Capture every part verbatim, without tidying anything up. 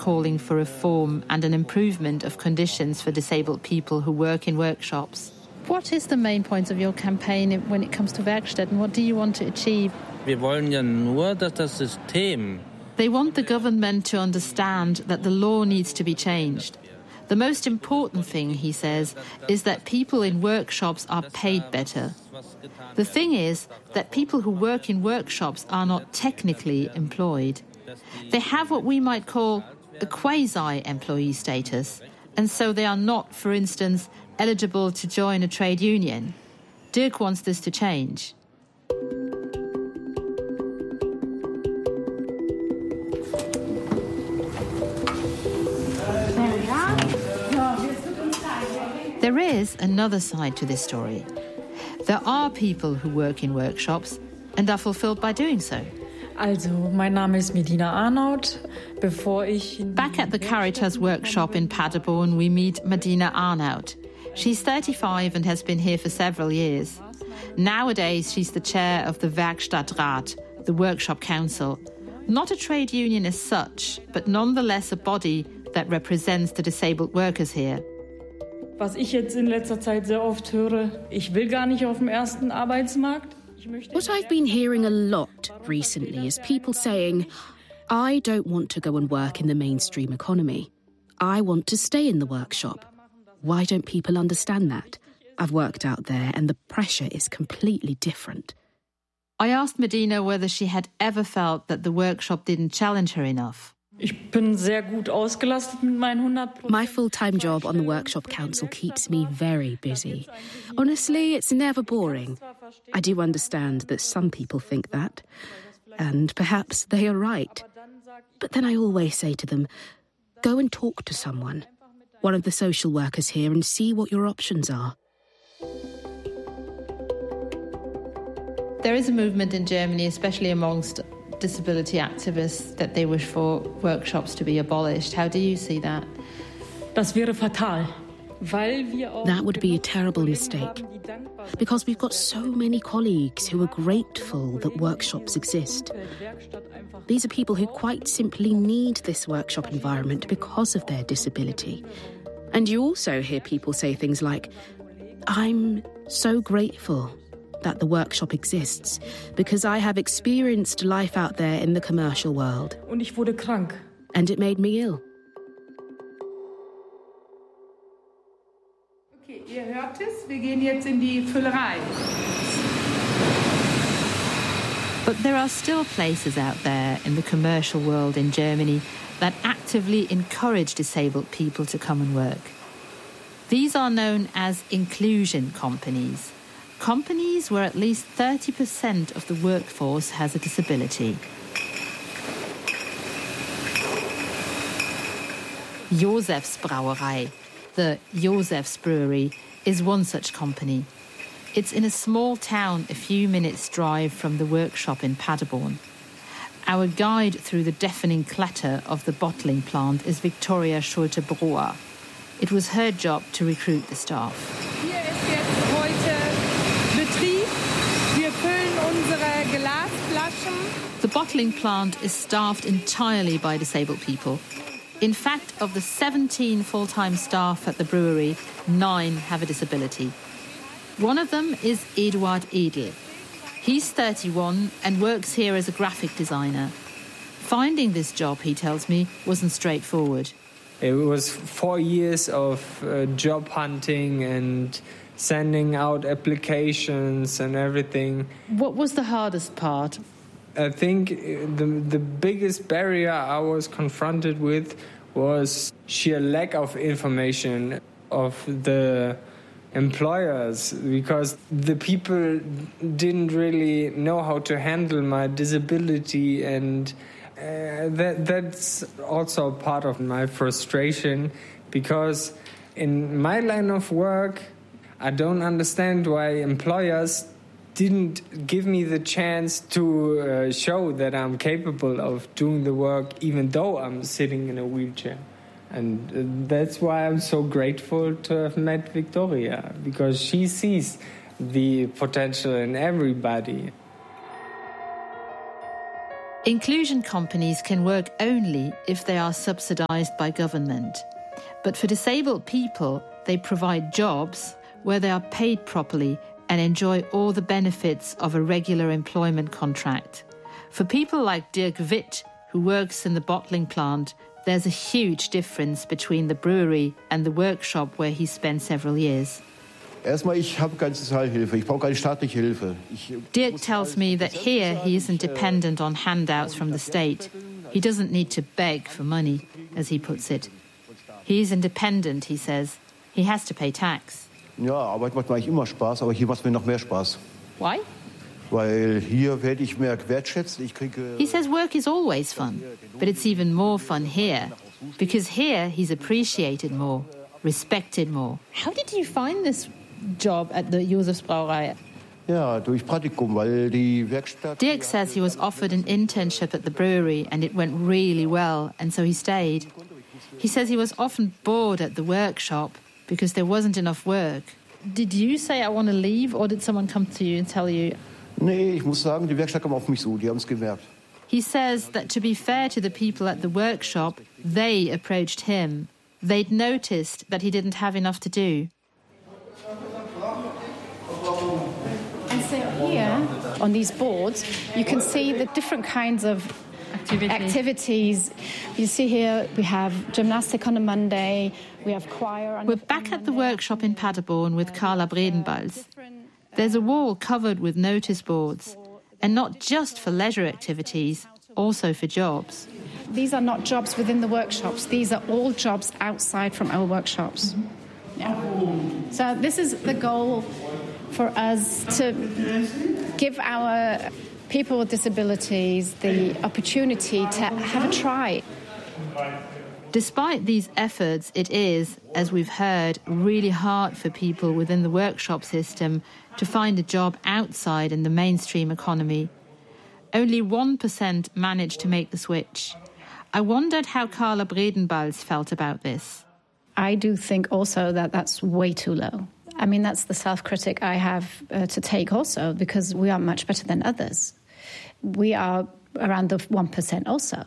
calling for reform and an improvement of conditions for disabled people who work in workshops. What is the main point of your campaign when it comes to Werkstätten? What do you want to achieve? Wir wollen ja nur, dass das System. They want the government to understand that the law needs to be changed. The most important thing, he says, is that people in workshops are paid better. The thing is that people who work in workshops are not technically employed. They have what we might call a quasi-employee status, and so they are not, for instance, eligible to join a trade union. Dirk wants this to change. There is another side to this story. There are people who work in workshops and are fulfilled by doing so. Also, mein Name ist Medina Arnaut. Bevor ich Back at the Caritas workshop in Paderborn, we meet Medina Arnaut. She's thirty-five and has been here for several years. Nowadays, she's the chair of the Werkstattrat, the workshop council. Not a trade union as such, but nonetheless a body that represents the disabled workers here. Was ich jetzt in letzter Zeit sehr oft höre, ich will gar nicht auf dem ersten Arbeitsmarkt. What I've been hearing a lot recently is people saying, I don't want to go and work in the mainstream economy. I want to stay in the workshop. Why don't people understand that? I've worked out there and the pressure is completely different. I asked Medina whether she had ever felt that the workshop didn't challenge her enough. Ich bin sehr gut ausgelastet mit meinen one hundred percent. My full-time job on the Workshop Council keeps me very busy. Honestly, it's never boring. I do understand that some people think that, and perhaps they are right. But then I always say to them, go and talk to someone, one of the social workers here, and see what your options are. There is a movement in Germany, especially amongst disability activists, that they wish for workshops to be abolished. How do you see that? Das wäre fatal. That would be a terrible mistake, because we've got so many colleagues who are grateful that workshops exist. These are people who quite simply need this workshop environment because of their disability. And you also hear people say things like, I'm so grateful that the workshop exists because I have experienced life out there in the commercial world. Und ich wurde krank. And it made me ill. Okay, ihr hört es, wir gehen jetzt in die Füllerei. But there are still places out there in the commercial world in Germany that actively encourage disabled people to come and work. These are known as inclusion companies. Companies where at least thirty percent of the workforce has a disability. Josefs Brauerei, the Josefs Brewery, is one such company. It's in a small town a few minutes' drive from the workshop in Paderborn. Our guide through the deafening clatter of the bottling plant is Victoria Schulte-Brauer. It was her job to recruit the staff. Hier ist jetzt heute Betrieb. Wir füllen unsere Glasflaschen. The bottling plant is staffed entirely by disabled people. In fact, of the seventeen full-time staff at the brewery, nine have a disability. One of them is Eduard Edel. He's thirty-one and works here as a graphic designer. Finding this job, he tells me, wasn't straightforward. It was four years of uh, job hunting and sending out applications and everything. What was the hardest part? I think the the biggest barrier I was confronted with was sheer lack of information of the employers, because the people didn't really know how to handle my disability, and uh, that that's also part of my frustration, because in my line of work I don't understand why employers didn't give me the chance to uh, show that I'm capable of doing the work even though I'm sitting in a wheelchair. And uh, that's why I'm so grateful to have met Victoria, because she sees the potential in everybody. Inclusion companies can work only if they are subsidised by government. But for disabled people, they provide jobs where they are paid properly and enjoy all the benefits of a regular employment contract. For people like Dirk Witt, who works in the bottling plant, there's a huge difference between the brewery and the workshop where he spent several years. Erstmal, ich habe keine Sozialhilfe, ich brauche keine staatliche Hilfe. Dirk tells me that here he isn't dependent on handouts from the state. He doesn't need to beg for money, as he puts it. He is independent, he says. He has to pay tax. Ja, Arbeit macht mir eigentlich immer Spaß, aber hier macht es mir noch mehr Spaß. Why? Weil hier werde ich mehr wertschätzt. Ich kriege. He says work is always fun, but it's even more fun here, because here he's appreciated more, respected more. How did you find this job at the Josefsbrauerei? Ja, durch Praktikum, weil die Werkstatt. Dirk says he was offered an internship at the brewery and it went really well, and so he stayed. He says he was often bored at the workshop because there wasn't enough work. Did you say I want to leave, or did someone come to you and tell you? Nee, ich muss sagen, die Werkstatt kam auf mich zu, die haben es gemerkt. He says that to be fair to the people at the workshop, they approached him. They'd noticed that he didn't have enough to do. And so here, on these boards, you can see the different kinds of Activity. activities. You see here we have gymnastic on a Monday, we have choir on We're back at the workshop in Paderborn with Carla Bredenbalz. There's a wall covered with notice boards, and not just for leisure activities, also for jobs. These are not jobs within the workshops, these are all jobs outside from our workshops. Mm-hmm. Yeah. So this is the goal for us, to give our people with disabilities the opportunity to have a try. Despite these efforts, it is, as we've heard, really hard for people within the workshop system to find a job outside in the mainstream economy. Only one percent managed to make the switch. I wondered how Carla Bredenbalz felt about this. I do think also that that's way too low. I mean, that's the self-critic I have uh, to take also, because we are much better than others. We are around the one percent also.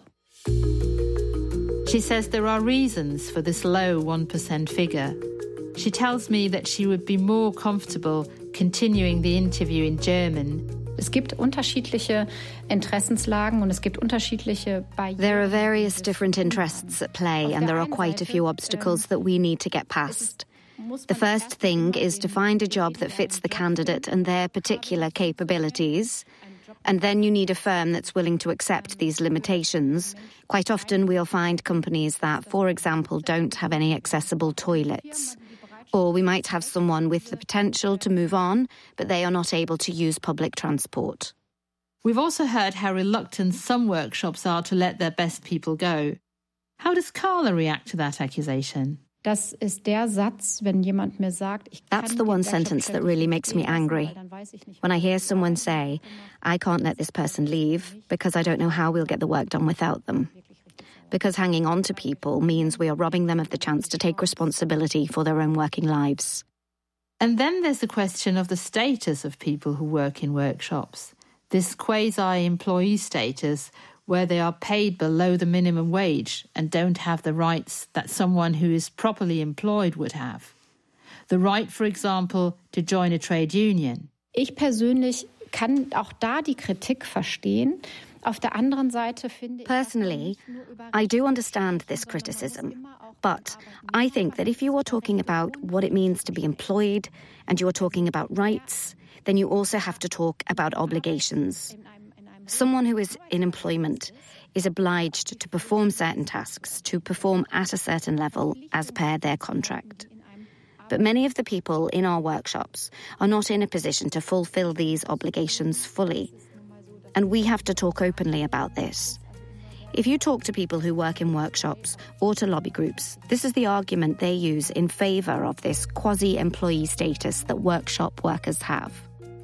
She says there are reasons for this low one percent figure. She tells me that she would be more comfortable continuing the interview in German. Es gibt unterschiedliche Interessenslagen und es gibt unterschiedliche Barrieren. There are various different interests at play, and there are quite a few obstacles that we need to get past. The first thing is to find a job that fits the candidate and their particular capabilities. And then you need a firm that's willing to accept these limitations. Quite often we'll find companies that, for example, don't have any accessible toilets. Or we might have someone with the potential to move on, but they are not able to use public transport. We've also heard how reluctant some workshops are to let their best people go. How does Carla react to that accusation? Das ist der Satz, wenn jemand mir sagt, ich kann That's the one sentence that really makes me angry. When I hear someone say, I can't let this person leave because I don't know how we'll get the work done without them. Because hanging on to people means we are robbing them of the chance to take responsibility for their own working lives. And then there's the question of the status of people who work in workshops. This quasi-employee status where they are paid below the minimum wage and don't have the rights that someone who is properly employed would have. The right, for example, to join a trade union. Ich persönlich kann auch da die Kritik verstehen. Auf der anderen Seite finde ich... Personally, I do understand this criticism. But I think that if you are talking about what it means to be employed and you are talking about rights, then you also have to talk about obligations. Someone who is in employment is obliged to perform certain tasks, to perform at a certain level as per their contract. But many of the people in our workshops are not in a position to fulfill these obligations fully. And we have to talk openly about this. If you talk to people who work in workshops or to lobby groups, this is the argument they use in favour of this quasi-employee status that workshop workers have.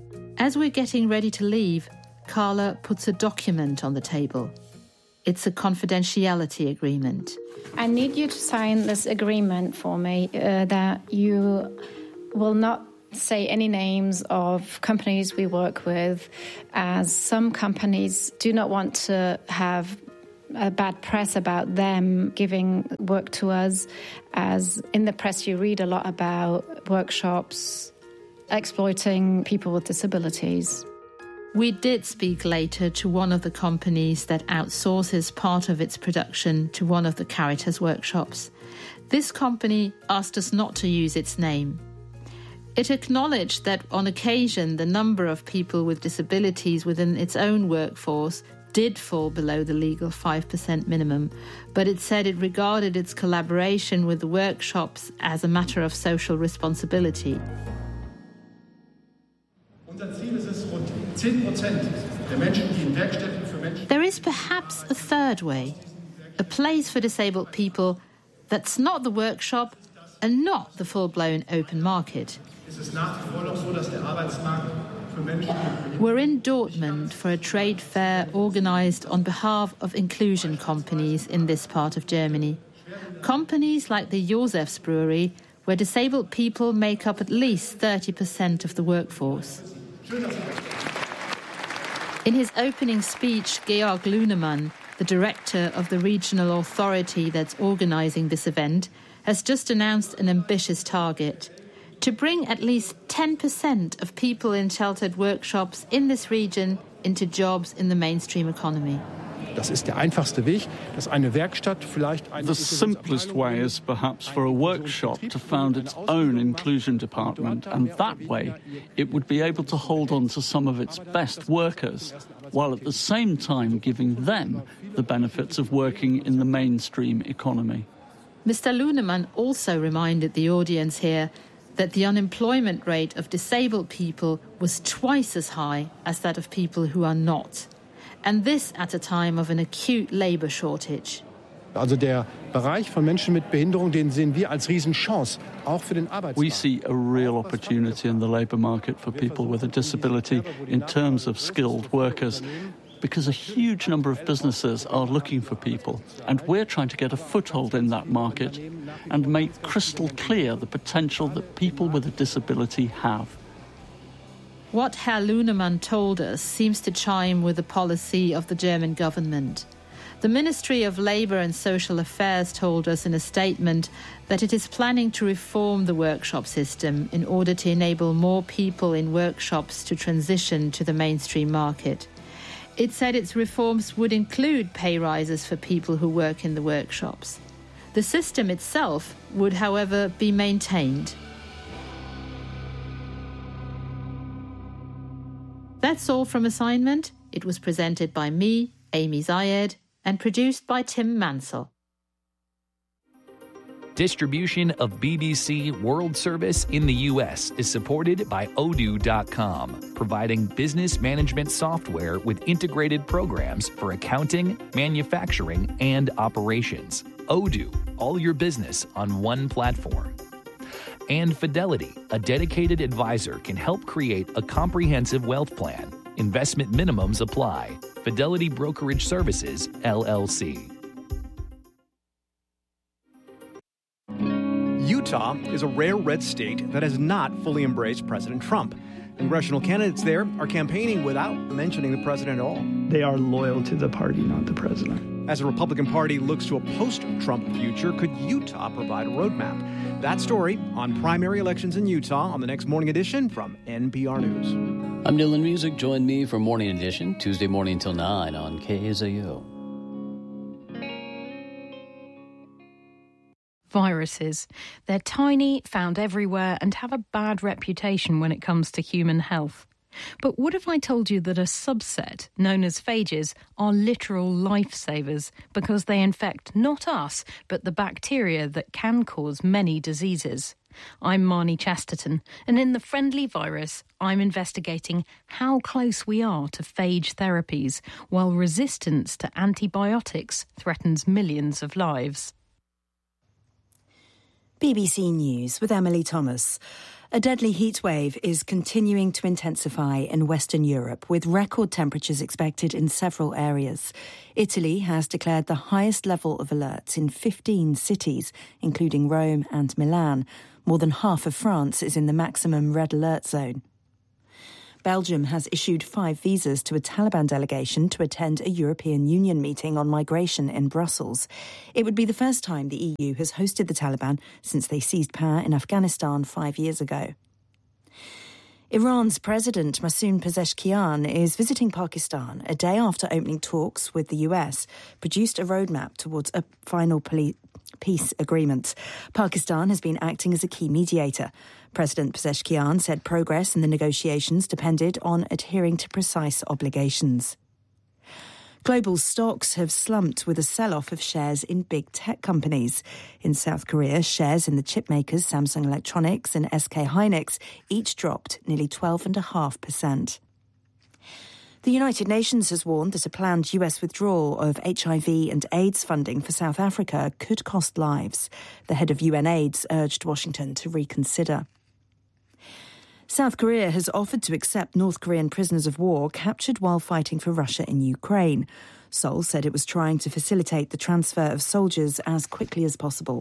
As we're getting ready to leave, Carla puts a document on the table. It's a confidentiality agreement. I need you to sign this agreement for me, uh, that you will not say any names of companies we work with, as some companies do not want to have a bad press about them giving work to us, as in the press you read a lot about workshops exploiting people with disabilities. We did speak later to one of the companies that outsources part of its production to one of the Caritas workshops. This company asked us not to use its name. It acknowledged that on occasion the number of people with disabilities within its own workforce did fall below the legal five percent minimum, but it said it regarded its collaboration with the workshops as a matter of social responsibility. There is perhaps a third way, a place for disabled people that's not the workshop and not the full-blown open market. We're in Dortmund for a trade fair organised on behalf of inclusion companies in this part of Germany. Companies like the Josefs Brewery, where disabled people make up at least thirty percent of the workforce. In his opening speech, Georg Lunemann, the director of the regional authority that's organising this event, has just announced an ambitious target: to bring at least ten percent of people in sheltered workshops in this region into jobs in the mainstream economy. Das ist der einfachste Weg, dass eine Werkstatt vielleicht The simplest way is perhaps for a workshop to found its own inclusion department, and that way it would be able to hold on to some of its best workers, while at the same time giving them the benefits of working in the mainstream economy. Mister Lunemann also reminded the audience here that the unemployment rate of disabled people was twice as high as that of people who are not. And this at a time of an acute labour shortage. Also der Bereich von Menschen mit Behinderung, den sehen wir als Riesenchance, auch für den Arbeitsmarkt. We see a real opportunity in the labour market for people with a disability in terms of skilled workers, because a huge number of businesses are looking for people, and we're trying to get a foothold in that market and make crystal clear the potential that people with a disability have. What Herr Lunemann told us seems to chime with the policy of the German government. The Ministry of Labour and Social Affairs told us in a statement that it is planning to reform the workshop system in order to enable more people in workshops to transition to the mainstream market. It said its reforms would include pay rises for people who work in the workshops. The system itself would, however, be maintained. That's all from Assignment. It was presented by me, Amy Zayed, and produced by Tim Mansell. Distribution of B B C World Service in the U S is supported by Odoo dot com, providing business management software with integrated programs for accounting, manufacturing, and operations. Odoo, all your business on one platform. And Fidelity, a dedicated advisor, can help create a comprehensive wealth plan. Investment minimums apply. Fidelity Brokerage Services, L L C. Utah is a rare red state that has not fully embraced President Trump. Congressional candidates there are campaigning without mentioning the president at all. They are loyal to the party, not the president. As the Republican Party looks to a post-Trump future, could Utah provide a roadmap? That story on primary elections in Utah on the next Morning Edition from N P R News. I'm Dylan Music. Join me for Morning Edition, Tuesday morning until nine on K S A O. Viruses. They're tiny, found everywhere, and have a bad reputation when it comes to human health. But what if I told you that a subset, known as phages, are literal lifesavers because they infect not us, but the bacteria that can cause many diseases? I'm Marnie Chesterton, and in The Friendly Virus, I'm investigating how close we are to phage therapies, while resistance to antibiotics threatens millions of lives. B B C News with Emily Thomas. A deadly heatwave is continuing to intensify in Western Europe, with record temperatures expected in several areas. Italy has declared the highest level of alerts in fifteen cities, including Rome and Milan. More than half of France is in the maximum red alert zone. Belgium has issued five visas to a Taliban delegation to attend a European Union meeting on migration in Brussels. It would be the first time the E U has hosted the Taliban since they seized power in Afghanistan five years ago. Iran's President Masoud Pezeshkian is visiting Pakistan a day after opening talks with the U S produced a roadmap towards a final peace agreement. Pakistan has been acting as a key mediator. President Pezeshkian said progress in the negotiations depended on adhering to precise obligations. Global stocks have slumped with a sell-off of shares in big tech companies. In South Korea, shares in the chipmakers Samsung Electronics and S K Hynix each dropped nearly twelve point five percent. The United Nations has warned that a planned U S withdrawal of H I V and AIDS funding for South Africa could cost lives. The head of U N AIDS urged Washington to reconsider. South Korea has offered to accept North Korean prisoners of war captured while fighting for Russia in Ukraine. Seoul said it was trying to facilitate the transfer of soldiers as quickly as possible.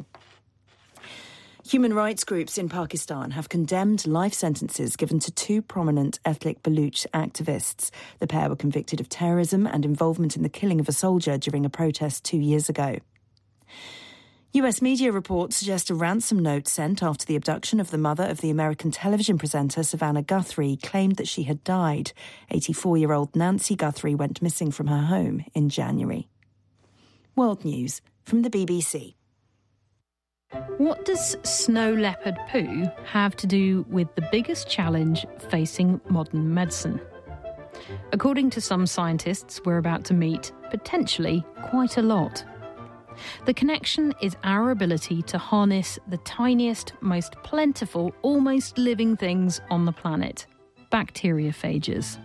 Human rights groups in Pakistan have condemned life sentences given to two prominent ethnic Baluch activists. The pair were convicted of terrorism and involvement in the killing of a soldier during a protest two years ago. U S media reports suggest a ransom note sent after the abduction of the mother of the American television presenter Savannah Guthrie claimed that she had died. eighty-four-year-old Nancy Guthrie went missing from her home in January. World News from the B B C. What does snow leopard poo have to do with the biggest challenge facing modern medicine? According to some scientists, we're about to meet potentially quite a lot. The connection is our ability to harness the tiniest, most plentiful, almost living things on the planet, bacteriophages.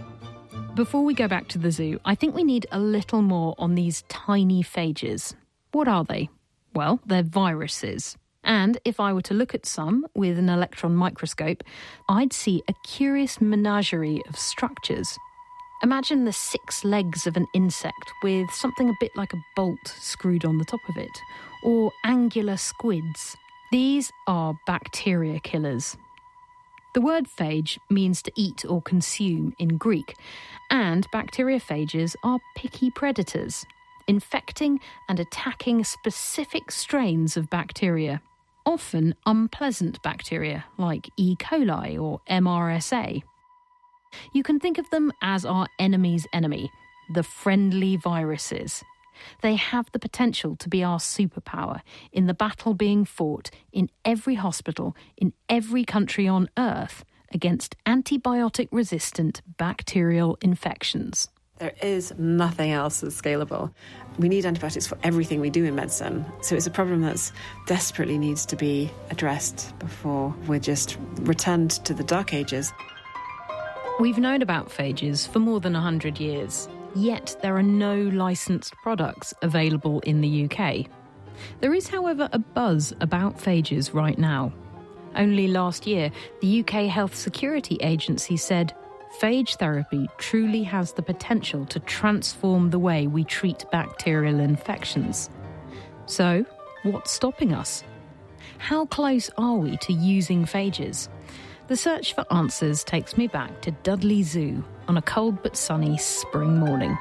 Before we go back to the zoo, I think we need a little more on these tiny phages. What are they? Well, they're viruses. And if I were to look at some with an electron microscope, I'd see a curious menagerie of structures. Imagine the six legs of an insect with something a bit like a bolt screwed on the top of it, or angular squids. These are bacteria killers. The word phage means to eat or consume in Greek, and bacteriophages are picky predators, infecting and attacking specific strains of bacteria, often unpleasant bacteria like E. coli or M R S A. You can think of them as our enemy's enemy, the friendly viruses. They have the potential to be our superpower in the battle being fought in every hospital, in every country on Earth, against antibiotic-resistant bacterial infections. There is nothing else that's scalable. We need antibiotics for everything we do in medicine. So it's a problem that desperately needs to be addressed before we're just returned to the Dark Ages. We've known about phages for more than one hundred years, yet there are no licensed products available in the U K. There is, however, a buzz about phages right now. Only last year, the U K Health Security Agency said, phage therapy truly has the potential to transform the way we treat bacterial infections. So, what's stopping us? How close are we to using phages? The search for answers takes me back to Dudley Zoo on a cold but sunny spring morning.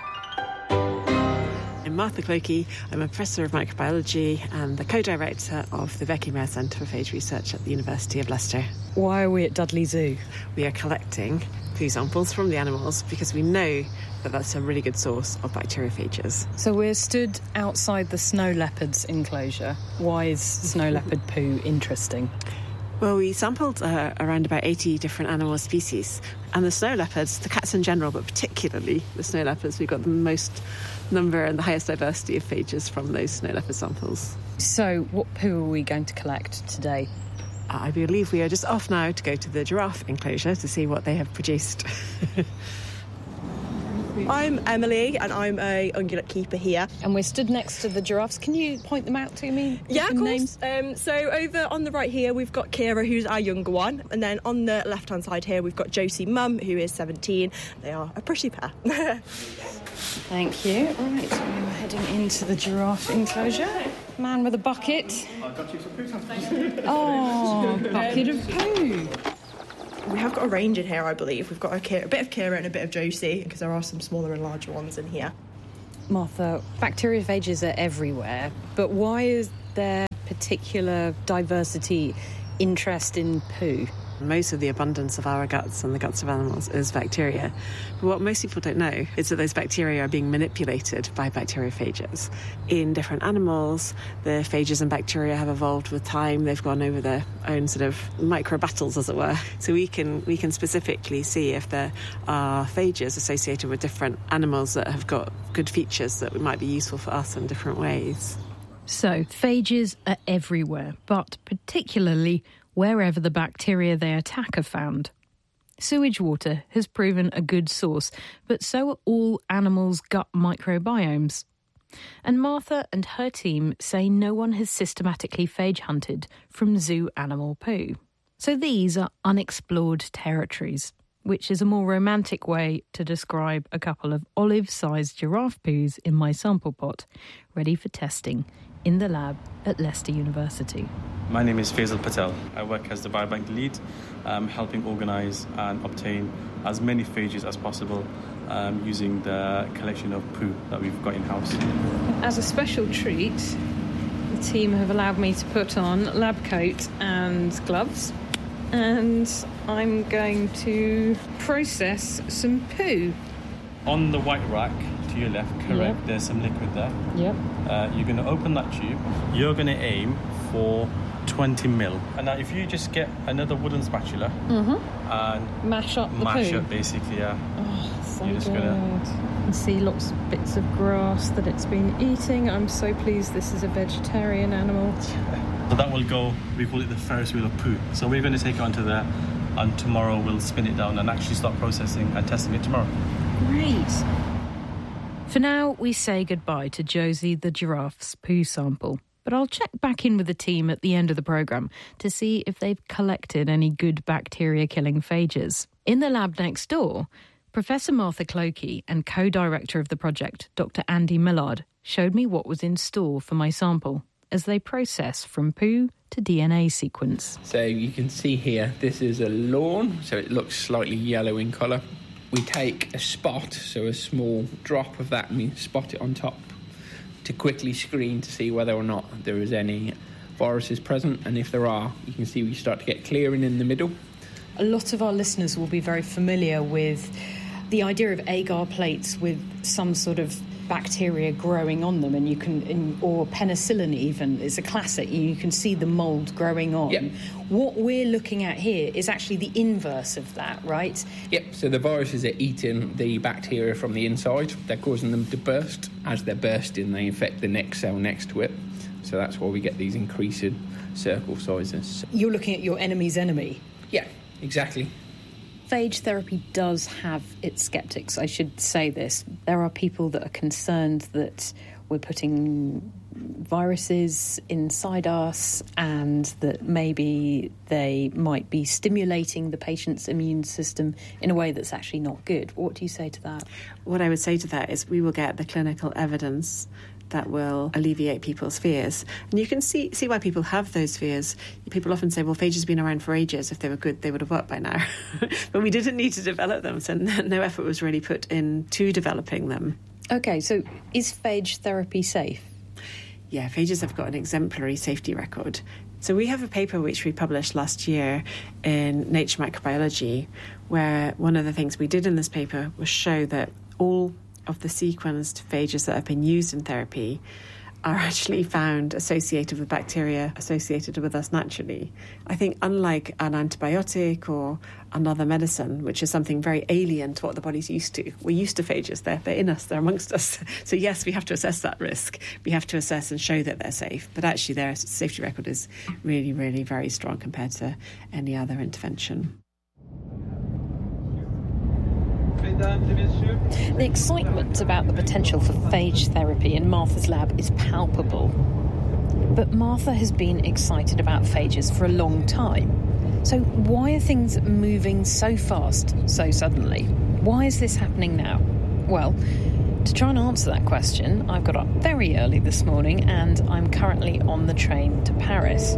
I'm Martha Clokey. I'm a professor of microbiology and the co-director of the Becky Mayer Centre for Phage Research at the University of Leicester. Why are we at Dudley Zoo? We are collecting poo samples from the animals because we know that that's a really good source of bacteriophages. So we're stood outside the snow leopard's enclosure. Why is snow leopard poo interesting? Well, we sampled uh, around about eighty different animal species. And the snow leopards, the cats in general, but particularly the snow leopards, we've got the most number and the highest diversity of phages from those snow leopard samples. So what poo are we going to collect today? Uh, I believe we are just off now to go to the giraffe enclosure to see what they have produced. I'm Emily, and I'm a ungulate keeper here. And we're stood next to the giraffes. Can you point them out to me? Yeah, of names? course. Um, so over on the right here, we've got Kira, who's our younger one. And then on the left-hand side here, we've got Josie Mum, who is seventeen. They are a pretty pair. Thank you. Right, we're heading into the giraffe enclosure. Man with a bucket. I've got you some poo samples. Oh, bucket of poo. We have got a range in here, I believe. We've got a, Kira, a bit of Kira and a bit of Josie, because there are some smaller and larger ones in here. Martha, bacteriophages are everywhere, but why is there particular diversity, interest in poo? Most of the abundance of our guts and the guts of animals is bacteria. But what most people don't know is that those bacteria are being manipulated by bacteriophages. In different animals, the phages and bacteria have evolved with time. They've gone over their own sort of micro battles, as it were. So we can we can specifically see if there are phages associated with different animals that have got good features that might be useful for us in different ways. So, phages are everywhere, but particularly wherever the bacteria they attack are found. Sewage water has proven a good source, but so are all animals' gut microbiomes. And Martha and her team say no one has systematically phage hunted from zoo animal poo. So these are unexplored territories, which is a more romantic way to describe a couple of olive-sized giraffe poos in my sample pot, ready for testing in the lab at Leicester University. My name is Faisal Patel. I work as the biobank lead, um, helping organise and obtain as many phages as possible um, using the collection of poo that we've got in-house. As a special treat, the team have allowed me to put on lab coat and gloves, and I'm going to process some poo. On the white rack to your left, correct, yep. There's some liquid there. Yep. Uh, you're going to open that tube. You're going to aim for twenty mil. And now if you just get another wooden spatula mm-hmm. and mash up the mash poo. up basically, yeah. Oh, so you're just good. Gonna... You can see lots of bits of grass that it's been eating. I'm so pleased this is a vegetarian animal. So that will go, we call it the Ferris wheel of poo. So we're going to take it onto there, and tomorrow we'll spin it down and actually start processing and testing it tomorrow. Great. For now, we say goodbye to Josie the giraffe's poo sample. But I'll check back in with the team at the end of the programme to see if they've collected any good bacteria-killing phages. In the lab next door, Professor Martha Clokey and co-director of the project, Doctor Andy Millard, showed me what was in store for my sample as they process from poo to D N A sequence. So you can see here, this is a lawn, so it looks slightly yellow in colour. We take a spot, so a small drop of that, and we spot it on top to quickly screen to see whether or not there is any viruses present. And if there are, you can see we start to get clearing in the middle. A lot of our listeners will be very familiar with the idea of agar plates with some sort of bacteria growing on them, and you can, in, or penicillin even is a classic. You can see the mould growing on. Yep. What we're looking at here is actually the inverse of that, right? Yep, so the viruses are eating the bacteria from the inside. They're causing them to burst. As they're bursting, they infect the next cell next to it. So that's why we get these increasing circle sizes. You're looking at your enemy's enemy. Yeah, exactly. Phage therapy does have its sceptics, I should say this. There are people that are concerned that we're putting viruses inside us and that maybe they might be stimulating the patient's immune system in a way that's actually not good. What do you say to that? What I would say to that is we will get the clinical evidence that will alleviate people's fears. And you can see see why people have those fears. People often say, well, phages have been around for ages. If they were good, they would have worked by now. But we didn't need to develop them, so no effort was really put into developing them. OK, so is phage therapy safe? Yeah, phages have got an exemplary safety record. So we have a paper which we published last year in Nature Microbiology, where one of the things we did in this paper was show that all of the sequenced phages that have been used in therapy are actually found associated with bacteria associated with us naturally. I think unlike an antibiotic or another medicine, which is something very alien to what the body's used to, we're used to phages. They're, they're in us, they're amongst us. So yes, we have to assess that risk. We have to assess and show that they're safe. But actually their safety record is really, really very strong compared to any other intervention. The excitement about the potential for phage therapy in Martha's lab is palpable. But Martha has been excited about phages for a long time. So why are things moving so fast, so suddenly? Why is this happening now? Well, to try and answer that question, I've got up very early this morning and I'm currently on the train to Paris.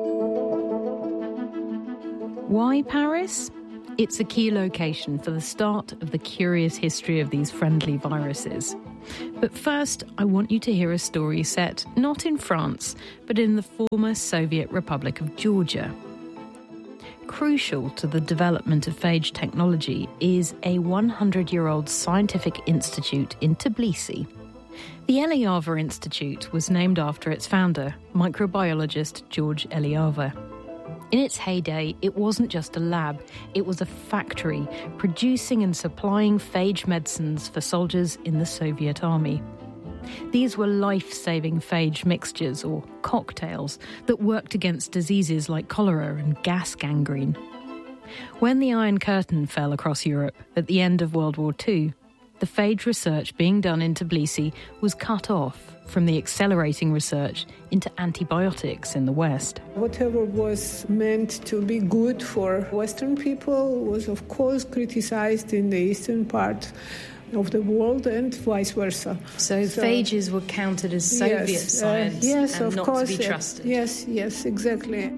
Why Paris? It's a key location for the start of the curious history of these friendly viruses. But first, I want you to hear a story set not in France, but in the former Soviet Republic of Georgia. Crucial to the development of phage technology is a hundred-year-old scientific institute in Tbilisi. The Eliava Institute was named after its founder, microbiologist George Eliava. In its heyday, it wasn't just a lab, it was a factory producing and supplying phage medicines for soldiers in the Soviet army. These were life-saving phage mixtures, or cocktails, that worked against diseases like cholera and gas gangrene. When the Iron Curtain fell across Europe at the end of World War Two, the phage research being done in Tbilisi was cut off from the accelerating research into antibiotics in the West. Whatever was meant to be good for Western people was, of course, criticized in the eastern part of the world and vice versa. So, so phages were counted as Soviet yes, science uh, yes, and of not course, to be trusted. Uh, yes, yes, exactly.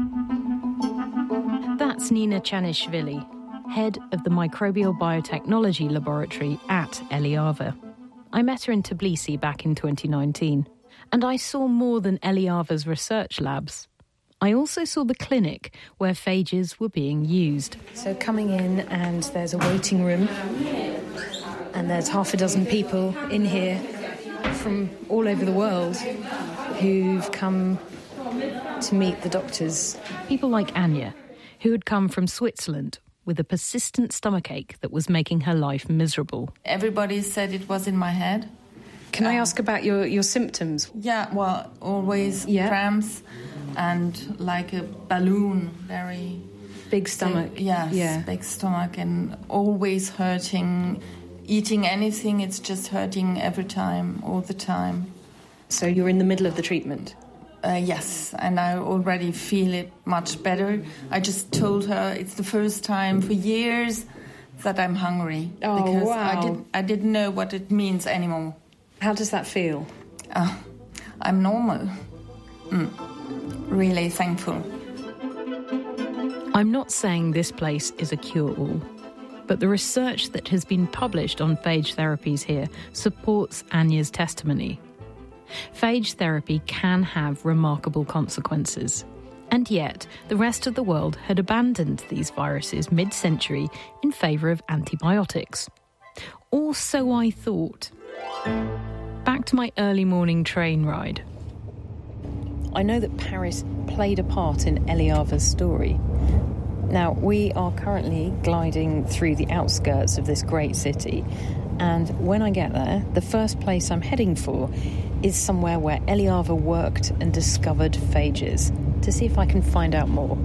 That's Nina Chanishvili, head of the Microbial Biotechnology Laboratory at Eliava. I met her in Tbilisi back in twenty nineteen, and I saw more than Eliava's research labs. I also saw the clinic where phages were being used. So coming in, and there's a waiting room, and there's half a dozen people in here from all over the world who've come to meet the doctors. People like Anya, who had come from Switzerland with a persistent stomachache that was making her life miserable. Everybody said it was in my head. Can I ask about your, your symptoms? Yeah, well, always yeah. cramps and like a balloon, very... Big stomach. So, yes, yeah, big stomach and always hurting. Eating anything, it's just hurting every time, all the time. So you're in the middle of the treatment? Uh, yes, and I already feel it much better. I just told her it's the first time for years that I'm hungry. Oh, because wow. I, did, I didn't know what it means anymore. How does that feel? Uh, I'm normal. Mm. Really thankful. I'm not saying this place is a cure-all, but the research that has been published on phage therapies here supports Anya's testimony. Phage therapy can have remarkable consequences. And yet, the rest of the world had abandoned these viruses mid-century in favour of antibiotics. Or so I thought. Back to my early morning train ride. I know that Paris played a part in Eliava's story. Now, we are currently gliding through the outskirts of this great city, and when I get there, the first place I'm heading for is somewhere where Eliava worked and discovered phages, to see if I can find out more.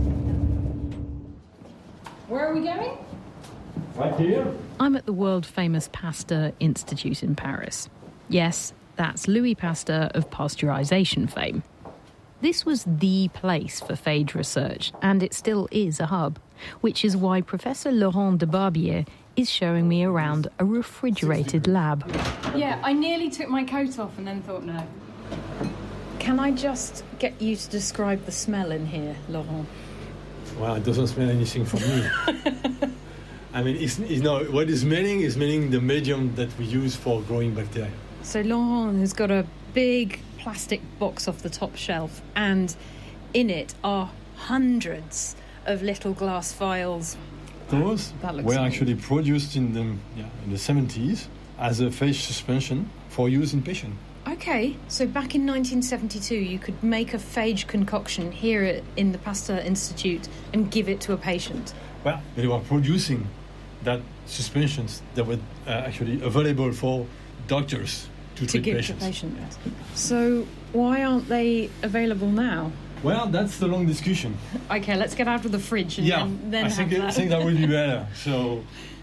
Where are we going? Right here. I'm at the world-famous Pasteur Institute in Paris. Yes, that's Louis Pasteur of pasteurisation fame. This was the place for phage research, and it still is a hub, which is why Professor Laurent Debarbier is showing me around a refrigerated lab. Yeah, I nearly took my coat off and then thought, no. Can I just get you to describe the smell in here, Laurent? Well, it doesn't smell anything from me. I mean, it's, it's not, what is smelling is smelling the medium that we use for growing bacteria. So Laurent has got a big plastic box off the top shelf, and in it are hundreds of little glass vials. Those were actually produced in the, yeah, in the seventies as a phage suspension for use in patients. Okay, so back in nineteen seventy-two, you could make a phage concoction here at, in the Pasteur Institute and give it to a patient. Well, they were producing that suspensions that were uh, actually available for doctors to, to treat give patients. To patients. So why aren't they available now? Well, that's the long discussion. Okay, let's get out of the fridge and yeah, then, then I think, have I that. think that would be better. So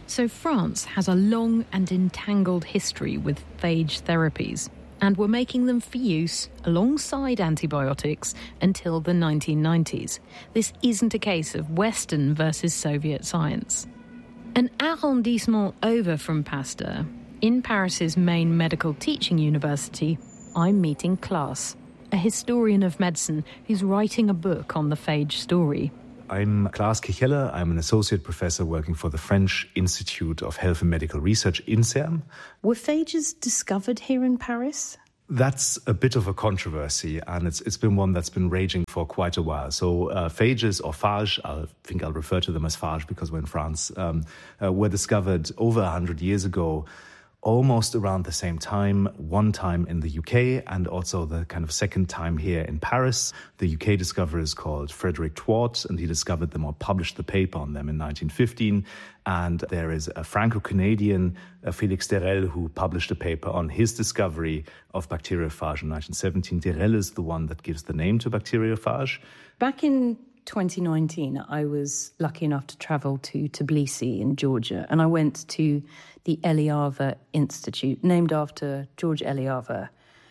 So France has a long and entangled history with phage therapies, and were making them for use alongside antibiotics until the nineteen nineties. This isn't a case of Western versus Soviet science. An arrondissement over from Pasteur, in Paris's main medical teaching university, I'm meeting Klaas, a historian of medicine who's writing a book on the phage story. I'm Klaas Kichelle. I'm an associate professor working for the French Institute of Health and Medical Research, INSERM. Were phages discovered here in Paris? That's a bit of a controversy, and it's it's been one that's been raging for quite a while. So uh, phages, or phage, I think I'll refer to them as phage because we're in France, um, uh, were discovered over one hundred years ago, almost around the same time, one time in the U K and also the kind of second time here in Paris. The U K discoverer is called Frederick Twort, and he discovered them or published the paper on them in nineteen fifteen. And there is a Franco-Canadian, uh, Félix D'Herelle, who published a paper on his discovery of bacteriophage in nineteen seventeen. D'Herelle is the one that gives the name to bacteriophage. Back in twenty nineteen, I was lucky enough to travel to Tbilisi in Georgia, and I went to the Eliava Institute, named after George Eliava.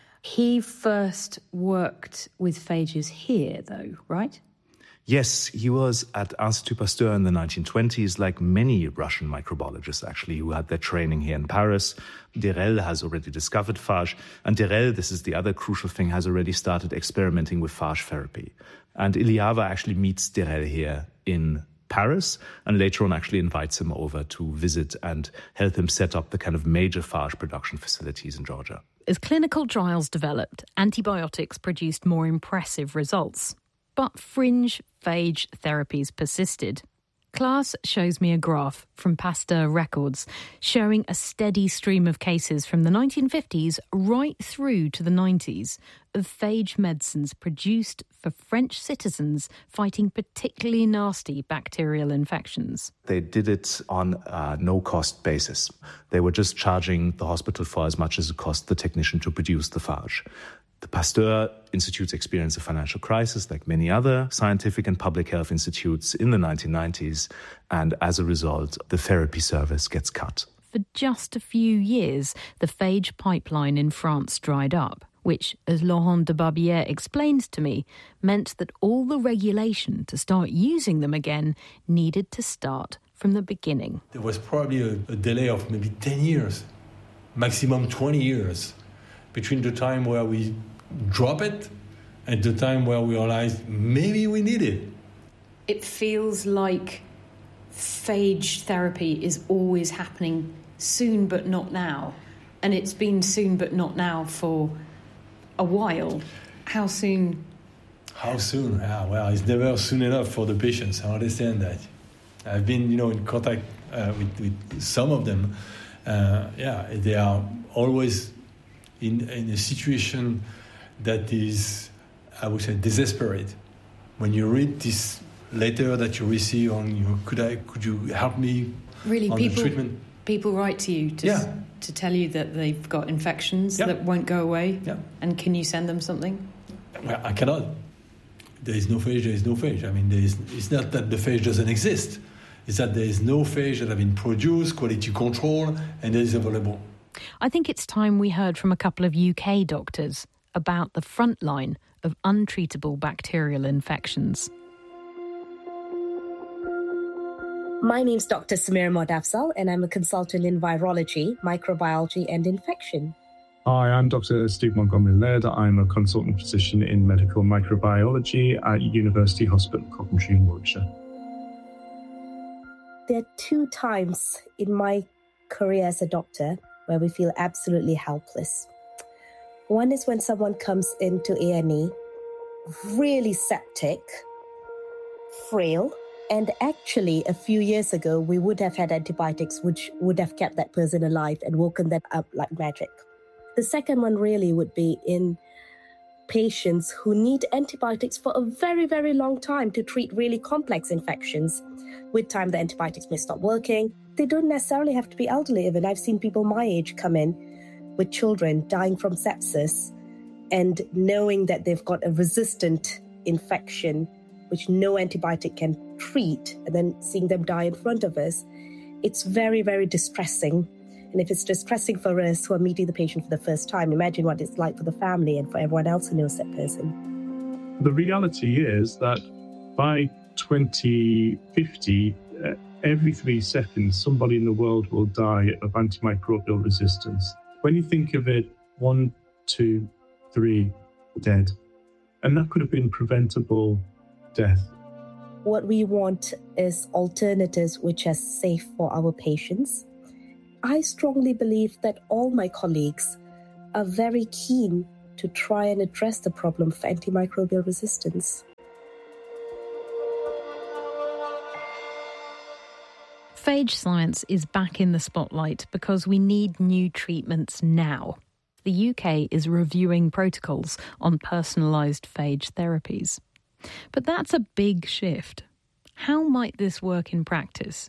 He first worked with phages here, though, right? Yes, he was at Institut Pasteur in the nineteen twenties, like many Russian microbiologists, actually, who had their training here in Paris. D'Herelle has already discovered phage, and D'Herelle, this is the other crucial thing, has already started experimenting with phage therapy. And Eliava actually meets D'Herelle here in Paris, and later on actually invites him over to visit and help him set up the kind of major phage production facilities in Georgia. As clinical trials developed, antibiotics produced more impressive results. But fringe phage therapies persisted. Klaas shows me a graph from Pasteur records showing a steady stream of cases from the nineteen fifties right through to the nineties of phage medicines produced for French citizens fighting particularly nasty bacterial infections. They did it on a no-cost basis. They were just charging the hospital for as much as it cost the technician to produce the phage. The Pasteur Institutes experienced a financial crisis like many other scientific and public health institutes in the nineteen nineties, and as a result, the therapy service gets cut. For just a few years, the phage pipeline in France dried up, which, as Laurent de Barbière explains to me, meant that all the regulation to start using them again needed to start from the beginning. There was probably a, a delay of maybe ten years, maximum twenty years, between the time where we drop it and the time where we realize maybe we need it. It feels like phage therapy is always happening soon but not now. And it's been soon but not now for a while. How soon? How soon? Ah, well, it's never soon enough for the patients. I understand that. I've been, you know, in contact uh, with, with some of them. Uh, yeah, they are always in, in a situation that is, I would say, desperate. When you read this letter that you receive on, you know, could I, could you help me really, on people, the treatment? People write to you to, yeah. to tell you that they've got infections yeah. that won't go away. Yeah. And can you send them something? Well, I cannot. There is no phage, there is no phage. I mean, there is, it's not that the phage doesn't exist. It's that there is no phage that have been produced, quality control, and that is available. I think it's time we heard from a couple of U K doctors about the front line of untreatable bacterial infections. My name's Doctor Samira Modafzal, and I'm a consultant in virology, microbiology, and infection. Hi, I'm Doctor Steve Montgomery-Laird. I'm a consultant physician in medical microbiology at University Hospital Coventry in Warwickshire. There are two times in my career as a doctor where we feel absolutely helpless. One is when someone comes into A and E, really septic, frail, and actually a few years ago we would have had antibiotics which would have kept that person alive and woken them up like magic. The second one really would be in patients who need antibiotics for a very, very long time to treat really complex infections. With time, the antibiotics may stop working. They don't necessarily have to be elderly even. I've seen people my age come in with children dying from sepsis and knowing that they've got a resistant infection which no antibiotic can treat, and then seeing them die in front of us. it's very, very distressing. And if it's distressing for us who are meeting the patient for the first time, imagine what it's like for the family and for everyone else who knows that person. The reality is that by twenty fifty, uh, every three seconds, somebody in the world will die of antimicrobial resistance. When you think of it, one, two, three, dead. And that could have been preventable death. What we want is alternatives which are safe for our patients. I strongly believe that all my colleagues are very keen to try and address the problem of antimicrobial resistance. Phage science is back in the spotlight because we need new treatments now. The U K is reviewing protocols on personalised phage therapies. But that's a big shift. How might this work in practice?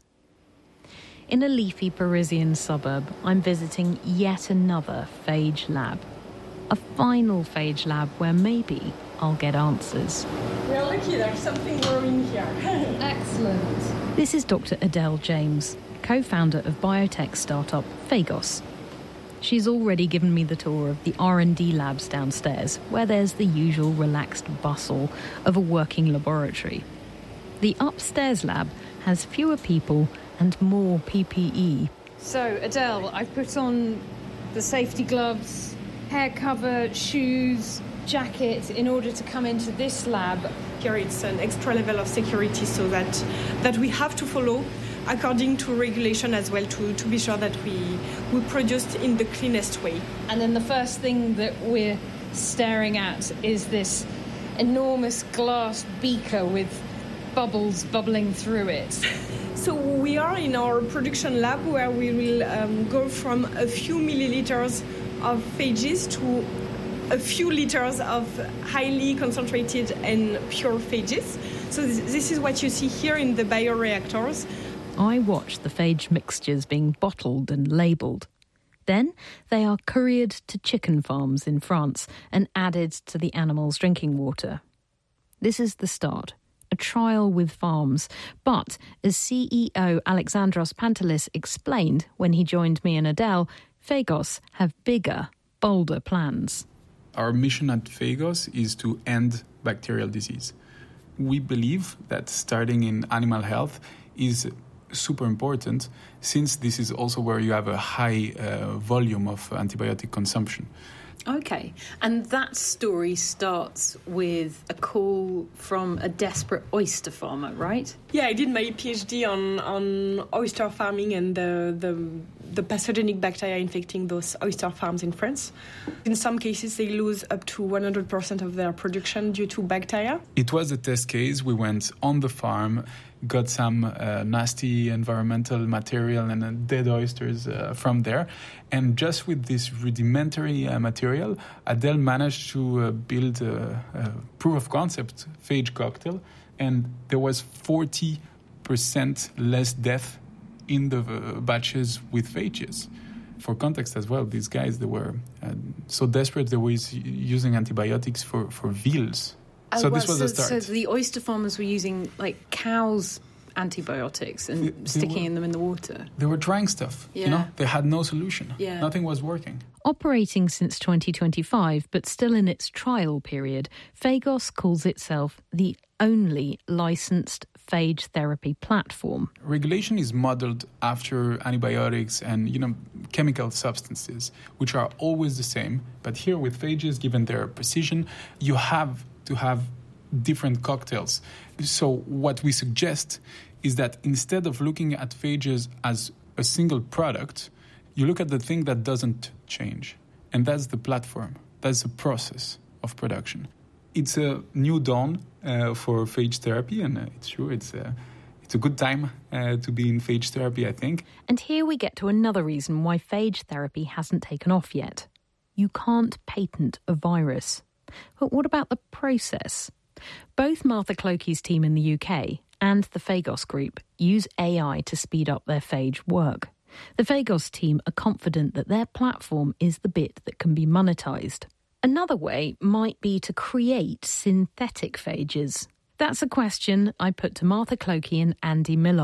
In a leafy Parisian suburb, I'm visiting yet another phage lab. A final phage lab where maybe I'll get answers. We're lucky there's something growing here. Excellent. This is Doctor Adele James, co-founder of biotech startup Phagos. She's already given me the tour of the R and D labs downstairs, where there's the usual relaxed bustle of a working laboratory. The upstairs lab has fewer people and more P P E. So, Adele, I've put on the safety gloves, hair cover, shoes, jacket in order to come into this lab. Here it's an extra level of security so that that we have to follow according to regulation as well to, to be sure that we, we produce in the cleanest way. And then the first thing that we're staring at is this enormous glass beaker with bubbles bubbling through it. So we are in our production lab where we will um, go from a few milliliters of phages to a few liters of highly concentrated and pure phages. So this, this is what you see here in the bioreactors. I watch the phage mixtures being bottled and labelled. Then they are couriered to chicken farms in France and added to the animals' drinking water. This is the start. A trial with farms. But as C E O Alexandros Pantelis explained when he joined me and Adele, Phagos have bigger, bolder plans. Our mission at Phagos is to end bacterial disease. We believe that starting in animal health is super important, since this is also where you have a high uh, volume of antibiotic consumption. Okay, and that story starts with a call from a desperate oyster farmer, right? Yeah, I did my PhD on, on oyster farming and the, the the pathogenic bacteria infecting those oyster farms in France. In some cases, they lose up to one hundred percent of their production due to bacteria. It was a test case. We went on the farm, got some uh, nasty environmental material and uh, dead oysters uh, from there. And just with this rudimentary uh, material, Adele managed to uh, build a, a proof of concept phage cocktail. And there was forty percent less death in the uh, batches with phages. For context as well, these guys, they were uh, so desperate they were using antibiotics for, for veals. Oh, so well, this was so, the start. So the oyster farmers were using like cows' antibiotics and they, they sticking were, in them in the water. They were trying stuff. Yeah. You know, they had no solution. Yeah. Nothing was working. Operating since twenty twenty-five, but still in its trial period, Phagos calls itself the only licensed phage therapy platform. Regulation is modeled after antibiotics and, you know, chemical substances, which are always the same. But here with phages, given their precision, you have to have different cocktails. So what we suggest is that instead of looking at phages as a single product, you look at the thing that doesn't change. And that's the platform. That's the process of production. It's a new dawn uh, for phage therapy, and uh, it's true, it's, uh, it's a good time uh, to be in phage therapy, I think. And here we get to another reason why phage therapy hasn't taken off yet. You can't patent a virus. But what about the process? Both Martha Clokey's team in the U K and the Phagos Group use A I to speed up their phage work. The Phagos team are confident that their platform is the bit that can be monetised. Another way might be to create synthetic phages. That's a question I put to Martha Clokey and Andy Millard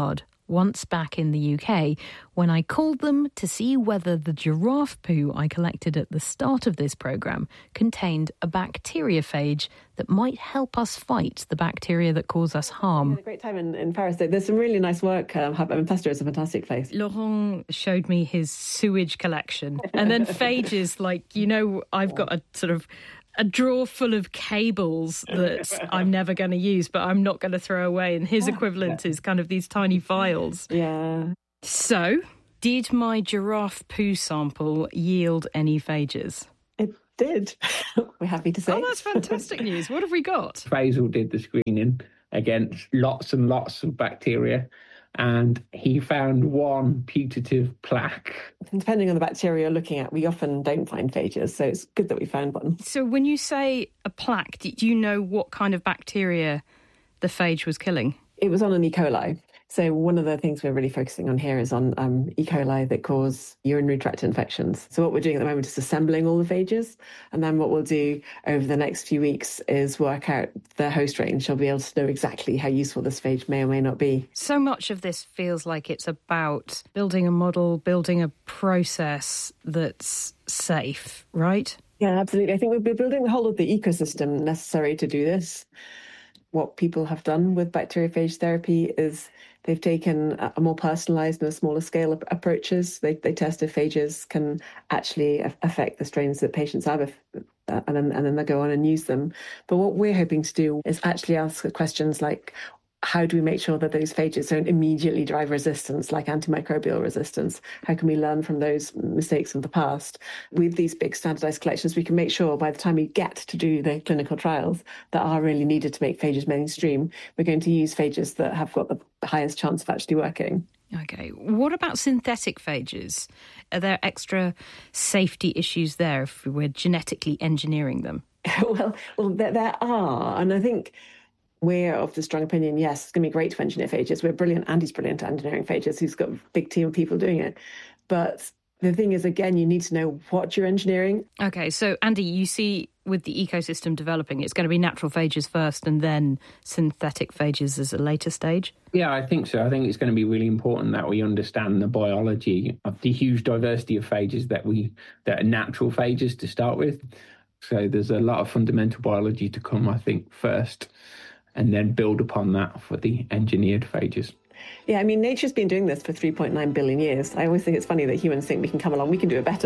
once back in the U K, when I called them to see whether the giraffe poo I collected at the start of this programme contained a bacteriophage that might help us fight the bacteria that cause us harm. We had a great time in, in Paris. There's some really nice work. Um, I mean, Pasteur is a fantastic place. Laurent showed me his sewage collection. And then phages, like, you know, I've got a sort of a drawer full of cables that I'm never going to use, but I'm not going to throw away. And his equivalent is kind of these tiny vials. Yeah. So, did my giraffe poo sample yield any phages? It did. We're happy to say. Oh, that's fantastic news. What have we got? Faisal did the screening against lots and lots of bacteria, and he found one putative plaque. Depending on the bacteria you're looking at, we often don't find phages, so it's good that we found one. So when you say a plaque, do you know what kind of bacteria the phage was killing? It was on an E. coli. So one of the things we're really focusing on here is on um, E. coli that cause urinary tract infections. So what we're doing at the moment is assembling all the phages. And then what we'll do over the next few weeks is work out the host range. I'll be able to know exactly how useful this phage may or may not be. So much of this feels like it's about building a model, building a process that's safe, right? Yeah, absolutely. I think we're building the whole of the ecosystem necessary to do this. What people have done with bacteriophage therapy is they've taken a more personalised and a smaller scale approaches. They, they test if phages can actually affect the strains that patients have, if, uh, and, then, and then they go on and use them. But what we're hoping to do is actually ask questions like, how do we make sure that those phages don't immediately drive resistance, like antimicrobial resistance? How can we learn from those mistakes of the past? With these big standardised collections, we can make sure by the time we get to do the clinical trials that are really needed to make phages mainstream, we're going to use phages that have got the highest chance of actually working. Okay. What about synthetic phages? Are there extra safety issues there if we're genetically engineering them? well, well, there, there are. And I think we're of the strong opinion, yes, it's going to be great to engineer phages. We're brilliant. Andy's brilliant at engineering phages. He's got a big team of people doing it. But the thing is, again, you need to know what you're engineering. Okay, so Andy, you see with the ecosystem developing, it's going to be natural phages first and then synthetic phages as a later stage? Yeah, I think so. I think it's going to be really important that we understand the biology of the huge diversity of phages that we that are natural phages to start with. So there's a lot of fundamental biology to come, I think, first, and then build upon that for the engineered phages. Yeah, I mean, nature's been doing this for three point nine billion years. I always think it's funny that humans think we can come along, we can do it better.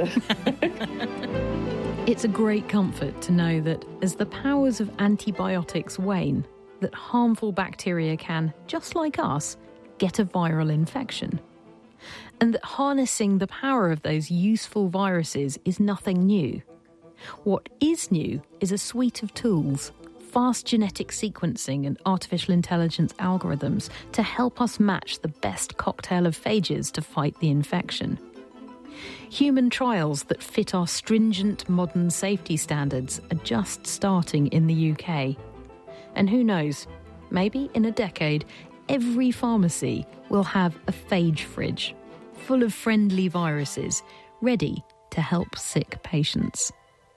It's a great comfort to know that as the powers of antibiotics wane, that harmful bacteria can, just like us, get a viral infection. And that harnessing the power of those useful viruses is nothing new. What is new is a suite of tools, fast genetic sequencing and artificial intelligence algorithms to help us match the best cocktail of phages to fight the infection. Human trials that fit our stringent modern safety standards are just starting in the U K. And who knows, maybe in a decade, every pharmacy will have a phage fridge, full of friendly viruses, ready to help sick patients.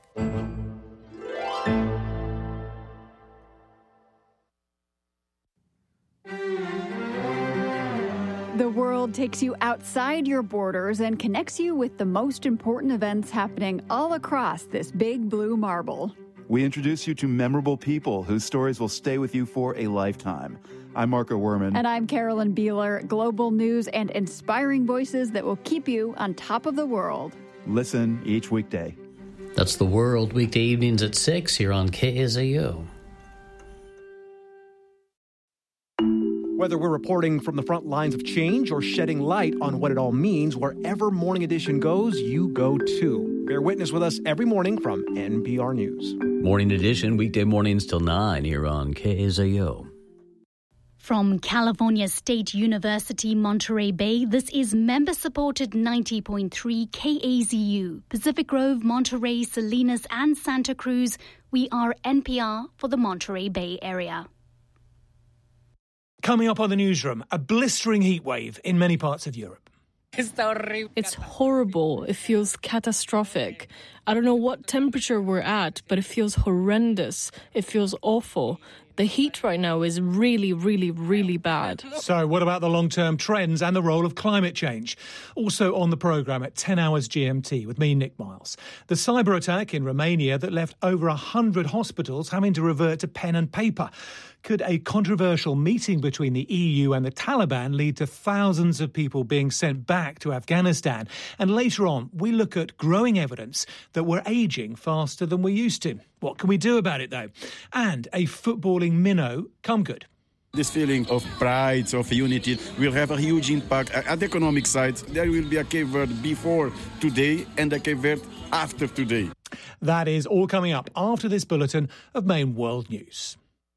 The world takes you outside your borders and connects you with the most important events happening all across this big blue marble. We introduce you to memorable people whose stories will stay with you for a lifetime. I'm Marco Werman. And I'm Carolyn Beeler. Global news and inspiring voices that will keep you on top of the world. Listen each weekday. That's The World, weekday evenings at six here on K S A O. Whether we're reporting from the front lines of change or shedding light on what it all means, wherever Morning Edition goes, you go too. Bear witness with us every morning from N P R News. Morning Edition, weekday mornings till nine here on K S A O. From California State University, Monterey Bay, this is member-supported ninety point three K A Z U. Pacific Grove, Monterey, Salinas, and Santa Cruz. We are N P R for the Monterey Bay area. Coming up on the newsroom, a blistering heat wave in many parts of Europe. It's horrible. It feels catastrophic. I don't know what temperature we're at, but it feels horrendous. It feels awful. The heat right now is really, really, really bad. So what about the long-term trends and the role of climate change? Also on the programme at ten hours G M T with me, Nick Miles. The cyber attack in Romania that left over one hundred hospitals having to revert to pen and paper. Could a controversial meeting between the E U and the Taliban lead to thousands of people being sent back to Afghanistan? And later on, we look at growing evidence that we're ageing faster than we used to. What can we do about it, though? And a footballing minnow come good. This feeling of pride, of unity, will have a huge impact at the economic side. There will be a Cape Verde before today and a Cape Verde after today. That is all coming up after this bulletin of Main World News.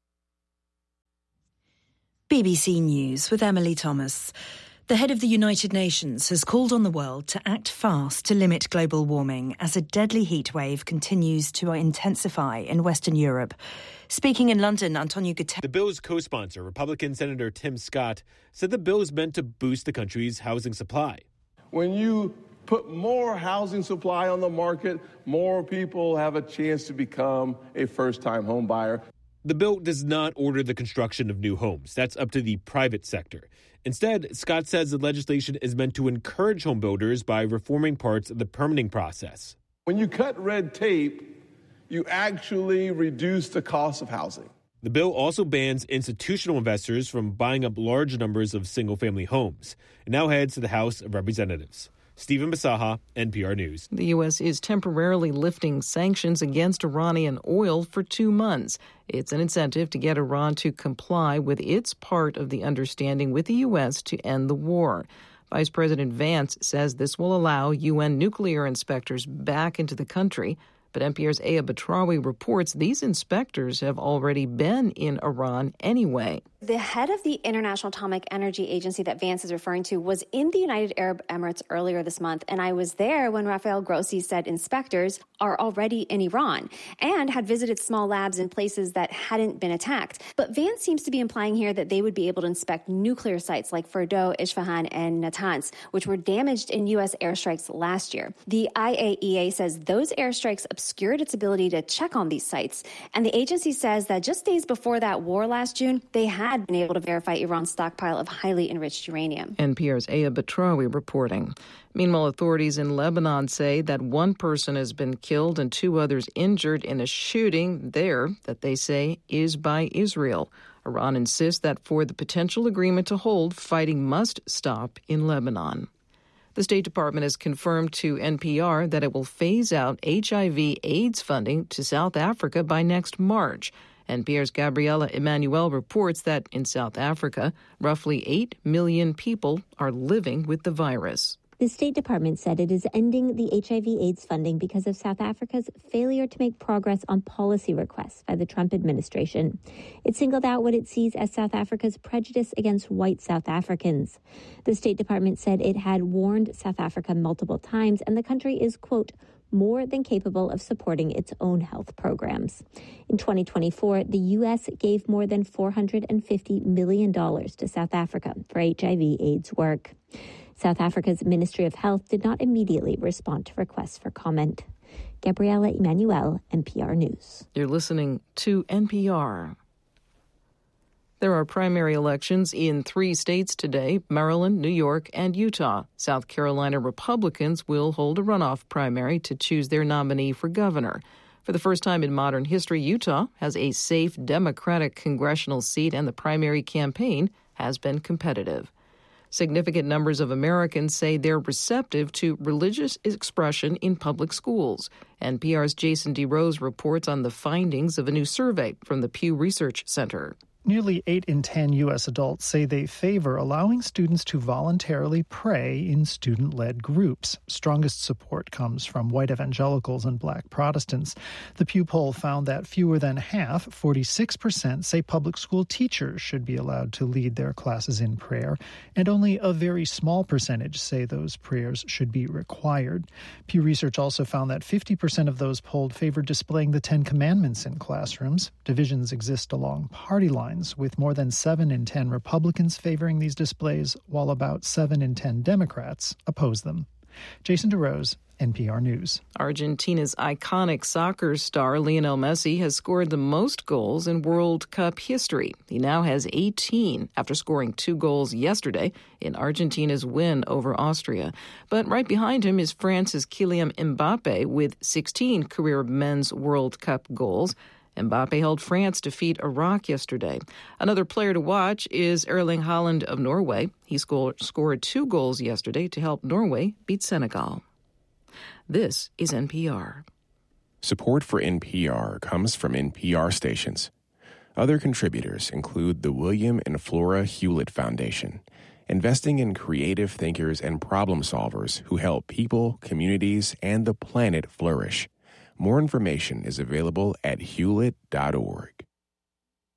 B B C News with Emily Thomas. The head of the United Nations has called on the world to act fast to limit global warming as a deadly heatwave continues to intensify in Western Europe. Speaking in London, Antonio Guterres... The bill's co-sponsor, Republican Senator Tim Scott, said the bill is meant to boost the country's housing supply. When you put more housing supply on the market, more people have a chance to become a first-time home buyer. The bill does not order the construction of new homes. That's up to the private sector. Instead, Scott says the legislation is meant to encourage home builders by reforming parts of the permitting process. When you cut red tape, you actually reduce the cost of housing. The bill also bans institutional investors from buying up large numbers of single-family homes. It now heads to the House of Representatives. Stephen Basaha, N P R News. The U S is temporarily lifting sanctions against Iranian oil for two months. It's an incentive to get Iran to comply with its part of the understanding with the U S to end the war. Vice President Vance says this will allow U N nuclear inspectors back into the country. But N P R's Aya Batrawi reports these inspectors have already been in Iran anyway. The head of the International Atomic Energy Agency that Vance is referring to was in the United Arab Emirates earlier this month, and I was there when Rafael Grossi said inspectors are already in Iran and had visited small labs in places that hadn't been attacked. But Vance seems to be implying here that they would be able to inspect nuclear sites like Fordow, Isfahan, and Natanz, which were damaged in U S airstrikes last year. The I A E A says those airstrikes obscured its ability to check on these sites, and the agency says that just days before that war last June, they had been able to verify Iran's stockpile of highly enriched uranium. N P R's Aya Batrawi reporting. Meanwhile, authorities in Lebanon say that one person has been killed and two others injured in a shooting there that they say is by Israel. Iran insists that for the potential agreement to hold, fighting must stop in Lebanon. The State Department has confirmed to N P R that it will phase out H I V AIDS funding to South Africa by next March. N P R's Gabriela Emanuel reports that in South Africa, roughly eight million people are living with the virus. The State Department said it is ending the H I V AIDS funding because of South Africa's failure to make progress on policy requests by the Trump administration. It singled out what it sees as South Africa's prejudice against white South Africans. The State Department said it had warned South Africa multiple times, and the country is, quote, more than capable of supporting its own health programs. In twenty twenty-four, the U S gave more than four hundred fifty million dollars to South Africa for H I V AIDS work. South Africa's Ministry of Health did not immediately respond to requests for comment. Gabriela Emanuel, N P R News. You're listening to N P R. There are primary elections in three states today, Maryland, New York, and Utah. South Carolina Republicans will hold a runoff primary to choose their nominee for governor. For the first time in modern history, Utah has a safe Democratic congressional seat, and the primary campaign has been competitive. Significant numbers of Americans say they're receptive to religious expression in public schools. N P R's Jason DeRose reports on the findings of a new survey from the Pew Research Center. Nearly eight in ten U S adults say they favor allowing students to voluntarily pray in student-led groups. Strongest support comes from white evangelicals and black Protestants. The Pew poll found that fewer than half, forty-six percent, say public school teachers should be allowed to lead their classes in prayer, and only a very small percentage say those prayers should be required. Pew Research also found that fifty percent of those polled favored displaying the Ten Commandments in classrooms. Divisions exist along party lines. headlines, with more than seven in ten Republicans favoring these displays, while about seven in ten Democrats oppose them. Jason DeRose, N P R News. Argentina's iconic soccer star Lionel Messi has scored the most goals in World Cup history. He now has eighteen after scoring two goals yesterday in Argentina's win over Austria. But right behind him is France's Kylian Mbappe with sixteen career men's World Cup goals. Mbappe helped France defeat Iraq yesterday. Another player to watch is Erling Haaland of Norway. He scored, scored two goals yesterday to help Norway beat Senegal. This is N P R. Support for N P R comes from N P R stations. Other contributors include the William and Flora Hewlett Foundation, investing in creative thinkers and problem solvers who help people, communities, and the planet flourish. More information is available at hewlett dot org.